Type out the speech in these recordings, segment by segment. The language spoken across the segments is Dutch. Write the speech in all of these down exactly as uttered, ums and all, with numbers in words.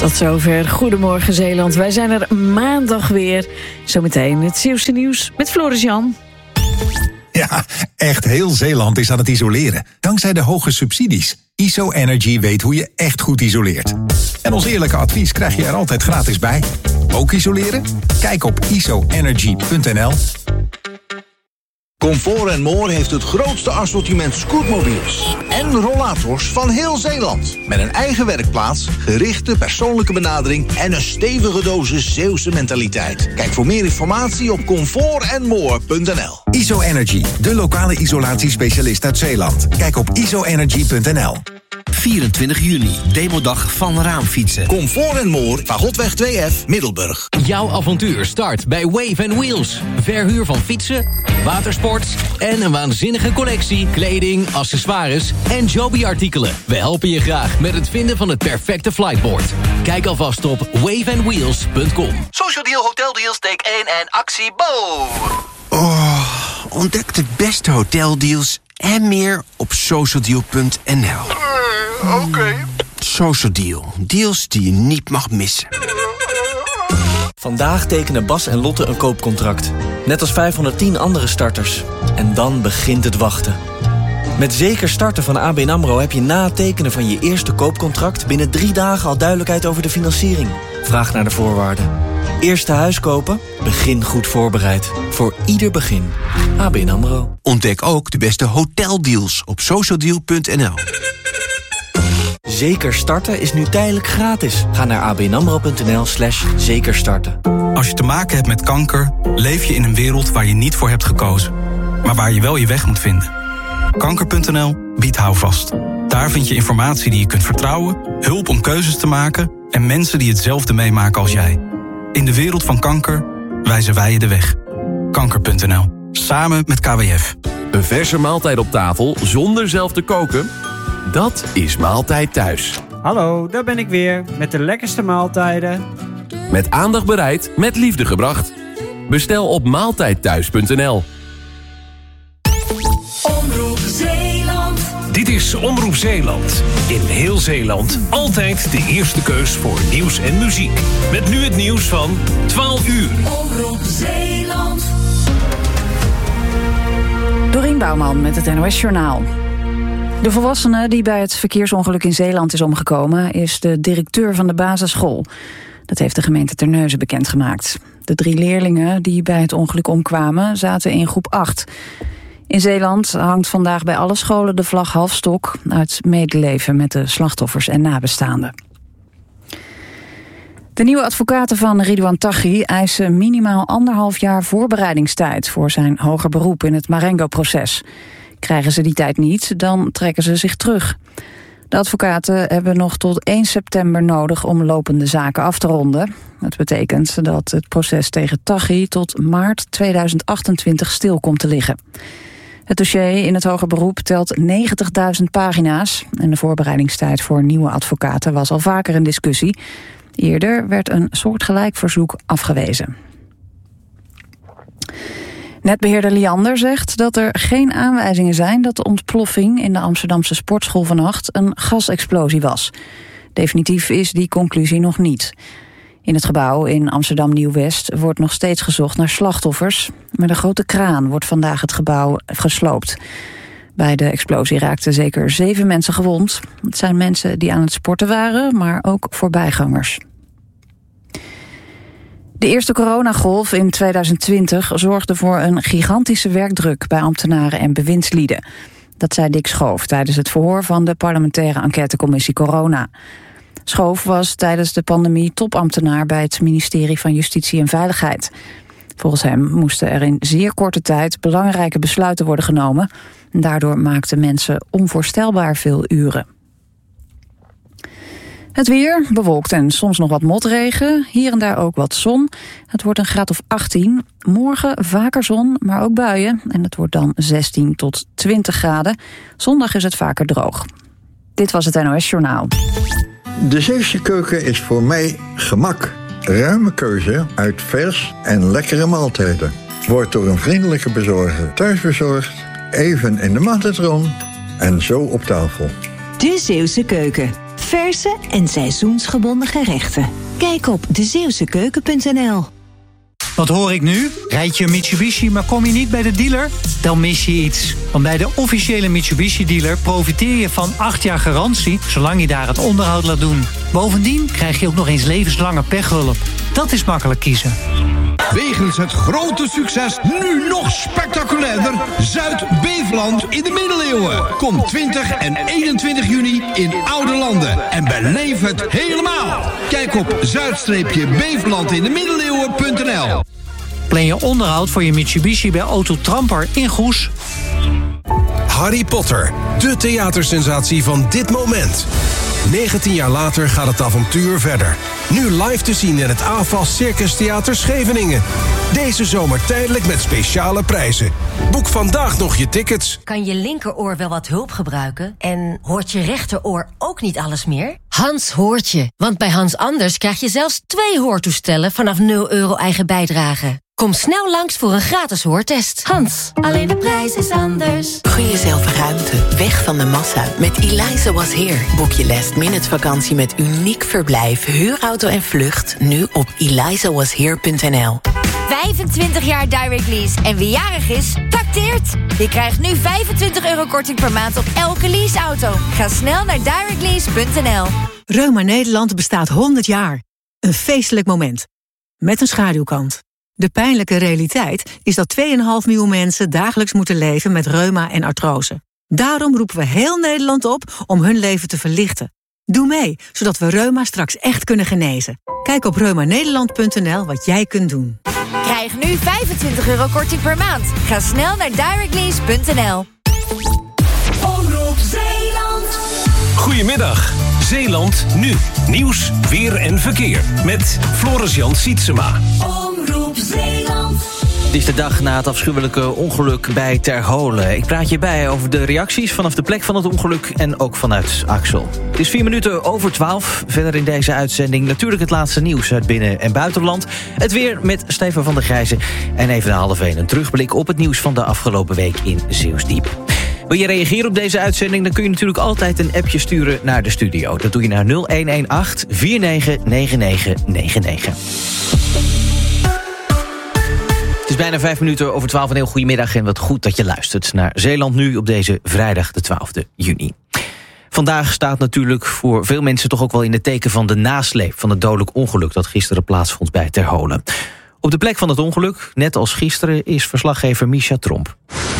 Tot zover Goedemorgen Zeeland. Wij zijn er maandag weer. Zometeen het Zeeuwse nieuws met Floris Jan. Ja, echt heel Zeeland is aan het isoleren. Dankzij de hoge subsidies. I S O Energy weet hoe je echt goed isoleert. En ons eerlijke advies krijg je er altijd gratis bij. Ook isoleren? Kijk op I S O energy punt n l. Comfort en More heeft het grootste assortiment scootmobiels en rollators van heel Zeeland. Met een eigen werkplaats, gerichte persoonlijke benadering en een stevige dosis Zeeuwse mentaliteit. Kijk voor meer informatie op comfort en more punt n l. I S O Energy, de lokale isolatiespecialist uit Zeeland. Kijk op I S O energy punt n l. vierentwintig juni, demodag van Raamfietsen. Comfort en More, Fagotweg twee F, Middelburg. Jouw avontuur start bij Wave and Wheels. Verhuur van fietsen, watersport en een waanzinnige collectie kleding, accessoires en Joby-artikelen. We helpen je graag met het vinden van het perfecte flightboard. Kijk alvast op wave and wheels punt com. Social Deal, Hotel Deals, take één en actie Bo. Oh, ontdek de beste hoteldeals en meer op social deal punt n l. Uh, Oké. Okay. Social Deal. Deals die je niet mag missen. Vandaag tekenen Bas en Lotte een koopcontract. Net als vijfhonderdtien andere starters. En dan begint het wachten. Met Zeker Starten van A B N AMRO heb je na het tekenen van je eerste koopcontract binnen drie dagen al duidelijkheid over de financiering. Vraag naar de voorwaarden. Eerste huis kopen? Begin goed voorbereid. Voor ieder begin. A B N AMRO. Ontdek ook de beste hoteldeals op social deal punt n l. Zeker Starten is nu tijdelijk gratis. Ga naar abnamro.nl slash zekerstarten. Als je te maken hebt met kanker, leef je in een wereld waar je niet voor hebt gekozen. Maar waar je wel je weg moet vinden. kanker punt n l biedt houvast. Daar vind je informatie die je kunt vertrouwen, hulp om keuzes te maken en mensen die hetzelfde meemaken als jij. In de wereld van kanker wijzen wij je de weg. kanker punt n l. Samen met K W F. Een verse maaltijd op tafel zonder zelf te koken? Dat is Maaltijd Thuis. Hallo, daar ben ik weer met de lekkerste maaltijden. Met aandacht bereid, met liefde gebracht. Bestel op maaltijd thuis punt n l. Omroep Zeeland. Dit is Omroep Zeeland. In heel Zeeland altijd de eerste keus voor nieuws en muziek. Met nu het nieuws van twaalf uur. Omroep Zeeland. Dorien Bouwman met het N O S Journaal. De volwassene die bij het verkeersongeluk in Zeeland is omgekomen is de directeur van de basisschool. Dat heeft de gemeente Terneuzen bekendgemaakt. De drie leerlingen die bij het ongeluk omkwamen zaten in groep acht. In Zeeland hangt vandaag bij alle scholen de vlag halfstok uit medeleven met de slachtoffers en nabestaanden. De nieuwe advocaten van Ridouan Taghi eisen minimaal anderhalf jaar voorbereidingstijd voor zijn hoger beroep in het Marengo-proces. Krijgen ze die tijd niet, dan trekken ze zich terug. De advocaten hebben nog tot één september nodig om lopende zaken af te ronden. Dat betekent dat het proces tegen Taghi tot maart tweeduizend achtentwintig stil komt te liggen. Het dossier in het hoger beroep telt negentigduizend pagina's. En de voorbereidingstijd voor nieuwe advocaten was al vaker een discussie. Eerder werd een soortgelijk verzoek afgewezen. Netbeheerder Liander zegt dat er geen aanwijzingen zijn dat de ontploffing in de Amsterdamse sportschool vannacht een gasexplosie was. Definitief is die conclusie nog niet. In het gebouw in Amsterdam Nieuw-West wordt nog steeds gezocht naar slachtoffers. Met een grote kraan wordt vandaag het gebouw gesloopt. Bij de explosie raakten zeker zeven mensen gewond. Het zijn mensen die aan het sporten waren, maar ook voorbijgangers. De eerste coronagolf in tweeduizend twintig zorgde voor een gigantische werkdruk bij ambtenaren en bewindslieden. Dat zei Dick Schoof tijdens het verhoor van de parlementaire enquêtecommissie Corona. Schoof was tijdens de pandemie topambtenaar bij het ministerie van Justitie en Veiligheid. Volgens hem moesten er in zeer korte tijd belangrijke besluiten worden genomen. Daardoor maakten mensen onvoorstelbaar veel uren. Het weer, bewolkt en soms nog wat motregen. Hier en daar ook wat zon. Het wordt een graad of achttien. Morgen vaker zon, maar ook buien. En het wordt dan zestien tot twintig graden. Zondag is het vaker droog. Dit was het N O S Journaal. De Zeeuwse keuken is voor mij gemak. Ruime keuze uit vers en lekkere maaltijden. Wordt door een vriendelijke bezorger thuisbezorgd. Even in de magnetron en zo op tafel. De Zeeuwse keuken. Verse en seizoensgebonden gerechten. Kijk op de zeeuwse keuken punt n l. Wat hoor ik nu? Rijd je een Mitsubishi, maar kom je niet bij de dealer? Dan mis je iets. Want bij de officiële Mitsubishi-dealer profiteer je van acht jaar garantie, zolang je daar het onderhoud laat doen. Bovendien krijg je ook nog eens levenslange pechhulp. Dat is makkelijk kiezen. Wegens het grote succes nu nog spectaculairder Zuid-Beveland in de middeleeuwen. Kom twintig en eenentwintig juni in Oude Landen en beleef het helemaal. Kijk op zuid beveland in de middeleeuwen punt n l. Plan je onderhoud voor je Mitsubishi bij Auto Tramper in Goes. Harry Potter, de theatersensatie van dit moment. negentien jaar later gaat het avontuur verder. Nu live te zien in het A F A S Circus Theater Scheveningen. Deze zomer tijdelijk met speciale prijzen. Boek vandaag nog je tickets. Kan je linkeroor wel wat hulp gebruiken? En hoort je rechteroor ook niet alles meer? Hans hoort je, want bij Hans Anders krijg je zelfs twee hoortoestellen vanaf nul euro eigen bijdrage. Kom snel langs voor een gratis hoortest. Hans, alleen de prijs is anders. Gun jezelf ruimte, weg van de massa. Met Eliza Was Here boek je last minute vakantie met uniek verblijf, huurauto en vlucht. Nu op eliza was here punt n l. vijfentwintig jaar Direct Lease en wie jarig is, trakteert. Je krijgt nu vijfentwintig euro korting per maand op elke leaseauto. Ga snel naar direct lease punt n l. Reuma Nederland bestaat honderd jaar. Een feestelijk moment. Met een schaduwkant. De pijnlijke realiteit is dat twee komma vijf miljoen mensen dagelijks moeten leven met reuma en artrose. Daarom roepen we heel Nederland op om hun leven te verlichten. Doe mee, zodat we reuma straks echt kunnen genezen. Kijk op reuma nederland punt n l wat jij kunt doen. Krijg nu vijfentwintig euro korting per maand. Ga snel naar direct lease punt n l. Omroep Zeeland. Goedemiddag, Zeeland nu. Nieuws, weer en verkeer. Met Floris-Jan Sietsema. Omroep Zeeland. Het is de dag na het afschuwelijke ongeluk bij Terholen. Ik praat je bij over de reacties vanaf de plek van het ongeluk en ook vanuit Axel. Het is vier minuten over twaalf. Verder in deze uitzending natuurlijk het laatste nieuws uit binnen- en buitenland. Het weer met Steven van der Grijzen. En even na half één een terugblik op het nieuws van de afgelopen week in Zeeuwsdiep. Wil je reageren op deze uitzending, dan kun je natuurlijk altijd een appje sturen naar de studio. Dat doe je naar nul een een acht vier negen negen negen negen negen. Het is bijna vijf minuten over twaalf. Een heel goedemiddag en wat goed dat je luistert naar Zeeland nu op deze vrijdag de twaalfde juni. Vandaag staat natuurlijk voor veel mensen toch ook wel in het teken van de nasleep van het dodelijk ongeluk dat gisteren plaatsvond bij Terholen. Op de plek van het ongeluk, net als gisteren, is verslaggever Misha Tromp.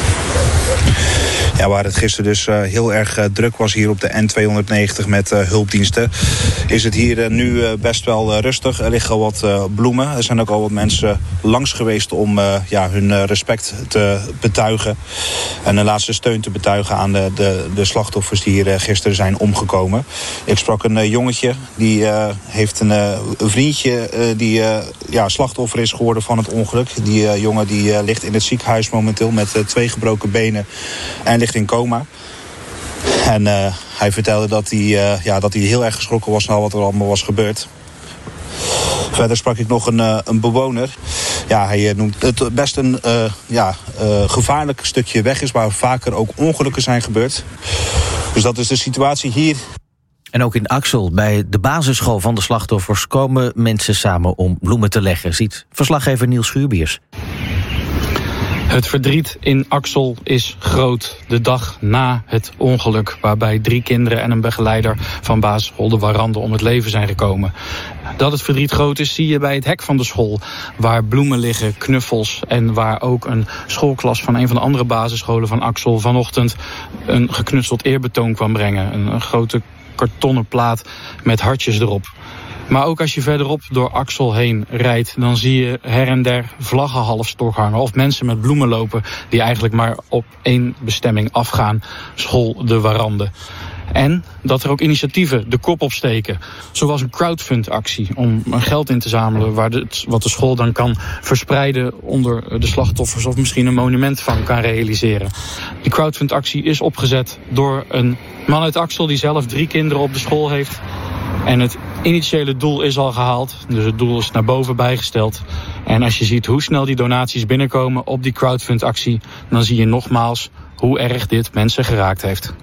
Ja, waar het gisteren dus uh, heel erg uh, druk was hier op de N tweehonderdnegentig met uh, hulpdiensten, is het hier uh, nu uh, best wel uh, rustig. Er liggen al wat uh, bloemen. Er zijn ook al wat mensen langs geweest om uh, ja, hun uh, respect te betuigen. En een laatste steun te betuigen aan de, de, de slachtoffers die hier uh, gisteren zijn omgekomen. Ik sprak een uh, jongetje, die uh, heeft een, uh, een vriendje uh, die uh, ja, slachtoffer is geworden van het ongeluk. Die uh, jongen die uh, ligt in het ziekenhuis momenteel met uh, twee gebroken benen en ligt in coma. En uh, hij vertelde dat hij, uh, ja, dat hij heel erg geschrokken was na wat er allemaal was gebeurd. Verder sprak ik nog een, uh, een bewoner. Ja, hij uh, noemt het best een uh, ja, uh, gevaarlijk stukje weg is waar vaker ook ongelukken zijn gebeurd. Dus dat is de situatie hier. En ook in Axel, bij de basisschool van de slachtoffers, komen mensen samen om bloemen te leggen, ziet verslaggever Niels Schuurbiers. Het verdriet in Axel is groot. De dag na het ongeluk waarbij drie kinderen en een begeleider van basisschool de Warande om het leven zijn gekomen. Dat het verdriet groot is zie je bij het hek van de school, waar bloemen liggen, knuffels, en waar ook een schoolklas van een van de andere basisscholen van Axel vanochtend een geknutseld eerbetoon kwam brengen. Een, een grote kartonnen plaat met hartjes erop. Maar ook als je verderop door Axel heen rijdt, dan zie je her en der vlaggen halfstok hangen. Of mensen met bloemen lopen die eigenlijk maar op één bestemming afgaan. School de Warande. En dat er ook initiatieven de kop opsteken. Zoals een crowdfundactie om geld in te zamelen, waar de, wat de school dan kan verspreiden onder de slachtoffers, of misschien een monument van kan realiseren. Die crowdfundactie is opgezet door een man uit Axel die zelf drie kinderen op de school heeft. En het initiële doel is al gehaald. Dus het doel is naar boven bijgesteld. En als je ziet hoe snel die donaties binnenkomen op die crowdfundactie, dan zie je nogmaals hoe erg dit mensen geraakt heeft.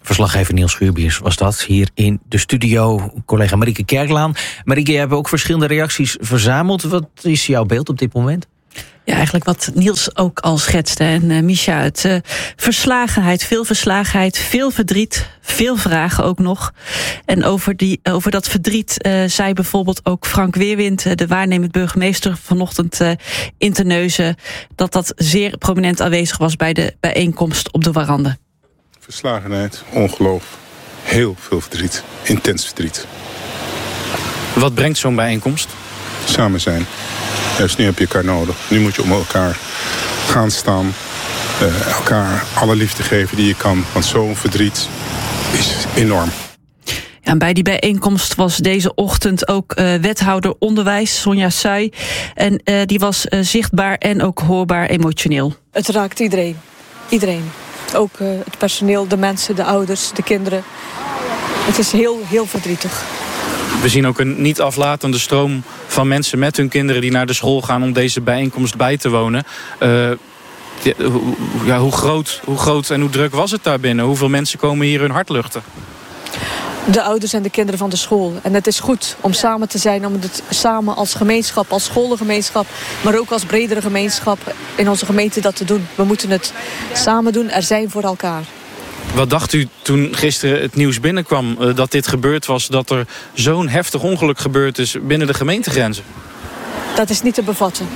Verslaggever Niels Schuurbiers was dat, hier in de studio. Collega Marieke Kerklaan. Marieke, je hebt ook verschillende reacties verzameld. Wat is jouw beeld op dit moment? Ja, eigenlijk wat Niels ook al schetste. En uh, Misha, het uh, verslagenheid, veel verslagenheid, veel verdriet, veel vragen ook nog. En over, die, over dat verdriet uh, zei bijvoorbeeld ook Frank Weerwind, uh, de waarnemend burgemeester, vanochtend uh, in Terneuzen, dat dat zeer prominent aanwezig was bij de bijeenkomst op de Warande. Verslagenheid, ongeloof, heel veel verdriet, intens verdriet. Wat brengt zo'n bijeenkomst? Samen zijn. Juist nu heb je elkaar nodig. Nu moet je om elkaar gaan staan. Uh, elkaar alle liefde geven die je kan. Want zo'n verdriet is enorm. Ja, en bij die bijeenkomst was deze ochtend ook uh, wethouder onderwijs, Sonja Suij. En uh, die was uh, zichtbaar en ook hoorbaar emotioneel. Het raakt iedereen. Iedereen. Ook uh, het personeel, de mensen, de ouders, de kinderen. Het is heel, heel verdrietig. We zien ook een niet aflatende stroom van mensen met hun kinderen die naar de school gaan om deze bijeenkomst bij te wonen. Uh, ja, hoe, groot, hoe groot en hoe druk was het daar binnen? Hoeveel mensen komen hier hun hart luchten? De ouders en de kinderen van de school. En het is goed om samen te zijn, om het samen als gemeenschap, als scholengemeenschap, maar ook als bredere gemeenschap in onze gemeente dat te doen. We moeten het samen doen, er zijn voor elkaar. Wat dacht u toen gisteren het nieuws binnenkwam uh, dat dit gebeurd was, dat er zo'n heftig ongeluk gebeurd is binnen de gemeentegrenzen? Dat is niet te bevatten.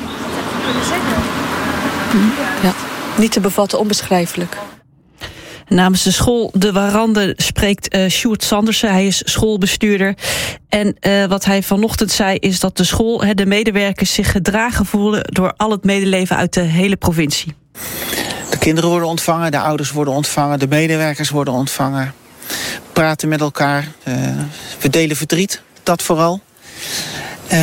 Ja, niet te bevatten, onbeschrijfelijk. Namens de school De Warande spreekt uh, Sjoerd Sandersen. Hij is schoolbestuurder. En uh, wat hij vanochtend zei is dat de school, he, de medewerkers zich gedragen voelen door al het medeleven uit de hele provincie. De kinderen worden ontvangen, de ouders worden ontvangen, de medewerkers worden ontvangen. Praten met elkaar. Uh, we delen verdriet, dat vooral. Uh,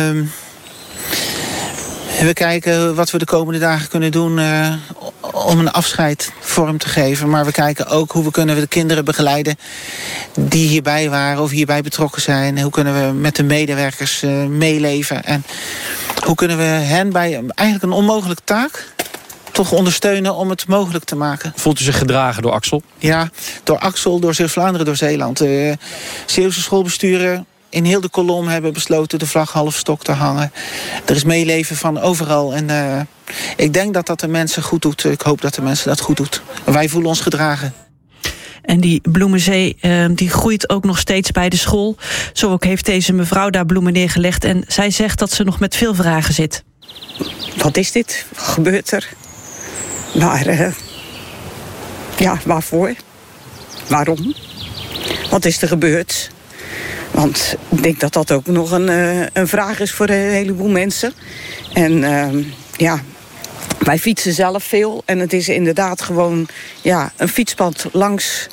we kijken wat we de komende dagen kunnen doen uh, om een afscheid vorm te geven. Maar we kijken ook hoe we kunnen we de kinderen begeleiden die hierbij waren of hierbij betrokken zijn. Hoe kunnen we met de medewerkers uh, meeleven. En hoe kunnen we hen bij eigenlijk een onmogelijke taak toch ondersteunen om het mogelijk te maken. Voelt u zich gedragen door Axel? Ja, door Axel, door Zeeuws-Vlaanderen, door Zeeland. Uh, Zeeuwse schoolbesturen in heel de kolom hebben besloten de vlag half stok te hangen. Er is meeleven van overal. En uh, ik denk dat dat de mensen goed doet. Ik hoop dat de mensen dat goed doet. Wij voelen ons gedragen. En die bloemenzee uh, die groeit ook nog steeds bij de school. Zo ook heeft deze mevrouw daar bloemen neergelegd. En zij zegt dat ze nog met veel vragen zit. Wat is dit? Wat gebeurt er? Maar, uh, ja, waarvoor? Waarom? Wat is er gebeurd? Want ik denk dat dat ook nog een, uh, een vraag is voor een heleboel mensen. En uh, ja, wij fietsen zelf veel. En het is inderdaad gewoon ja, een fietspad langs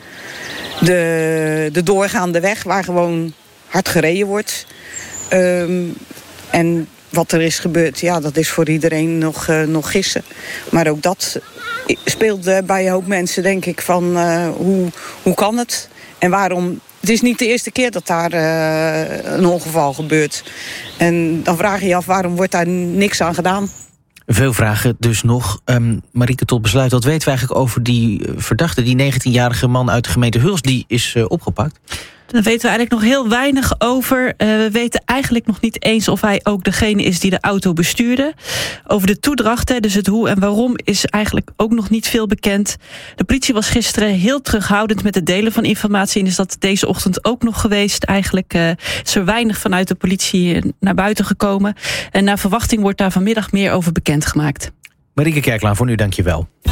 de, de doorgaande weg, waar gewoon hard gereden wordt. Um, en wat er is gebeurd, ja, dat is voor iedereen nog, uh, nog gissen. Maar ook dat speelt uh, bij een hoop mensen, denk ik, van uh, hoe, hoe kan het? En waarom? Het is niet de eerste keer dat daar uh, een ongeval gebeurt. En dan vraag je je af, waarom wordt daar niks aan gedaan? Veel vragen dus nog. Um, Marieke, tot besluit, wat weten we eigenlijk over die verdachte, die negentienjarige man uit de gemeente Hulst, die is uh, opgepakt? Daar weten we eigenlijk nog heel weinig over. Uh, we weten eigenlijk nog niet eens of hij ook degene is die de auto bestuurde. Over de toedracht, hè, dus het hoe en waarom, is eigenlijk ook nog niet veel bekend. De politie was gisteren heel terughoudend met het delen van informatie en is dat deze ochtend ook nog geweest. Eigenlijk uh, is er weinig vanuit de politie naar buiten gekomen. En naar verwachting wordt daar vanmiddag meer over bekendgemaakt. Marieke Kerklaan, voor nu dank je wel.